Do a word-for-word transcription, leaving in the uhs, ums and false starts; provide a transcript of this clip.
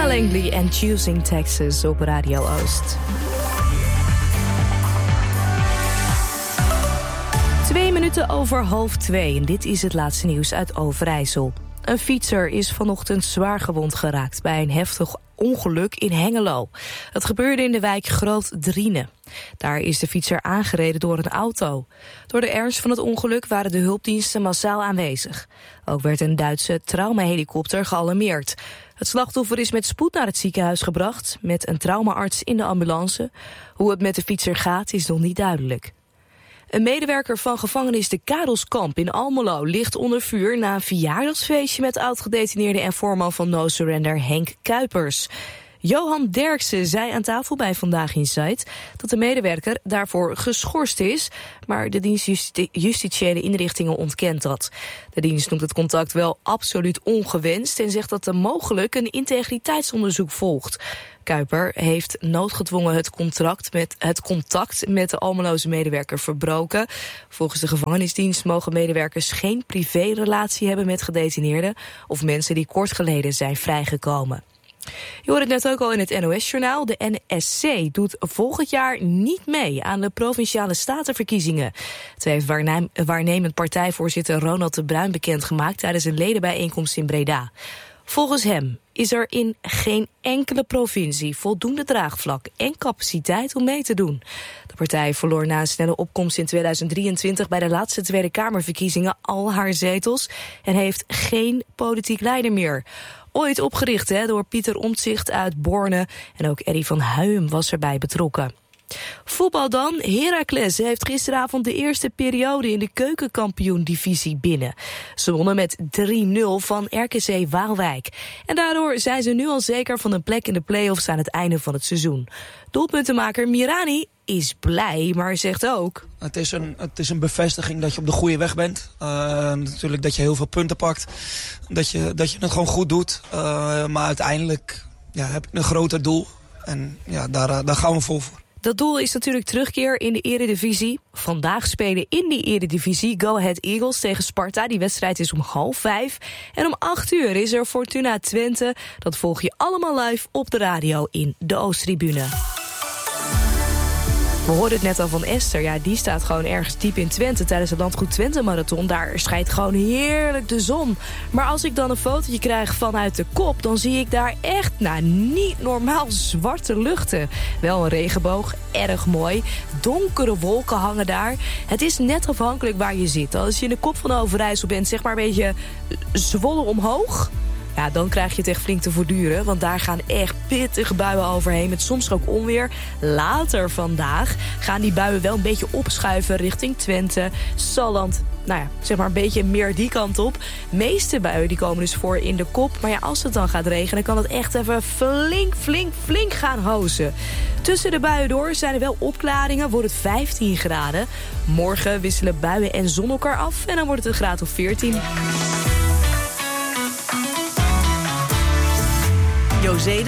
Langley en Choosing Texas op Radio Oost. Twee minuten over half twee en dit is het laatste nieuws uit Overijssel. Een fietser is vanochtend zwaar gewond geraakt bij een heftig ongeluk in Hengelo. Het gebeurde in de wijk Groot Driene. Daar is de fietser aangereden door een auto. Door de ernst van het ongeluk waren de hulpdiensten massaal aanwezig. Ook werd een Duitse traumahelikopter gealarmeerd. Het slachtoffer is met spoed naar het ziekenhuis gebracht, met een traumaarts in de ambulance. Hoe het met de fietser gaat is nog niet duidelijk. Een medewerker van gevangenis de Karelskamp in Almelo ligt onder vuur na een verjaardagsfeestje met oud-gedetineerde en voorman van No Surrender Henk Kuipers. Johan Derksen zei aan tafel bij Vandaag Inside dat de medewerker daarvoor geschorst is, maar de dienst justi- justitiële inrichtingen ontkent dat. De dienst noemt het contact wel absoluut ongewenst en zegt dat er mogelijk een integriteitsonderzoek volgt. Kuiper heeft noodgedwongen het, contract met, het contact met de Almeloze medewerker verbroken. Volgens de gevangenisdienst mogen medewerkers geen privérelatie hebben met gedetineerden of mensen die kort geleden zijn vrijgekomen. Je hoort het net ook al in het N O S-journaal. De N S C doet volgend jaar niet mee aan de Provinciale Statenverkiezingen. Het heeft waarneem, waarnemend partijvoorzitter Ronald de Bruin bekendgemaakt tijdens een ledenbijeenkomst in Breda. Volgens hem is er in geen enkele provincie voldoende draagvlak en capaciteit om mee te doen. De partij verloor na een snelle opkomst in tweeduizend drieëntwintig bij de laatste Tweede Kamerverkiezingen al haar zetels en heeft geen politiek leider meer. Ooit opgericht hè, door Pieter Omtzigt uit Borne en ook Eddy van Huijm was erbij betrokken. Voetbal dan. Heracles heeft gisteravond de eerste periode in de keukenkampioen-divisie binnen. Ze wonnen met drie nul van R K C Waalwijk. En daardoor zijn ze nu al zeker van een plek in de play-offs aan het einde van het seizoen. Doelpuntenmaker Mirani is blij, maar zegt ook: Het is een, het is een bevestiging dat je op de goede weg bent. Uh, natuurlijk dat je heel veel punten pakt. Dat je, dat je het gewoon goed doet. Uh, maar uiteindelijk ja, heb ik een groter doel. En ja, daar, daar gaan we vol voor. Dat doel is natuurlijk terugkeer in de Eredivisie. Vandaag spelen in die Eredivisie Go Ahead Eagles tegen Sparta. Die wedstrijd is om half vijf. En om acht uur is er Fortuna Twente. Dat volg je allemaal live op de radio in de Oosttribune. We hoorden het net al van Esther. Ja, die staat gewoon ergens diep in Twente tijdens het Landgoed Twente Marathon. Daar schijnt gewoon heerlijk de zon. Maar als ik dan een fotootje krijg vanuit de kop, dan zie ik daar echt, nou, niet normaal zwarte luchten. Wel een regenboog, erg mooi. Donkere wolken hangen daar. Het is net afhankelijk waar je zit. Als je in de kop van Overijssel bent, zeg maar een beetje zwollen omhoog, ja, dan krijg je het echt flink te voortduren. Want daar gaan echt pittige buien overheen. Met soms ook onweer. Later vandaag gaan die buien wel een beetje opschuiven richting Twente, Salland. Nou ja, zeg maar een beetje meer die kant op. De meeste buien die komen dus voor in de kop. Maar ja, als het dan gaat regenen, kan het echt even flink, flink, flink gaan hozen. Tussen de buien door zijn er wel opklaringen. Wordt het vijftien graden. Morgen wisselen buien en zon elkaar af. En dan wordt het een graad of veertien. José de